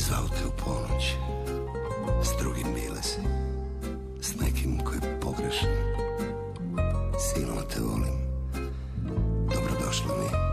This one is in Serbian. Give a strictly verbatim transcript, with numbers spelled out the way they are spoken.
Zvao te u ponoć, s drugim bile si, s nekim ko je pogrešan. Silno te volim, dobrodošla mi.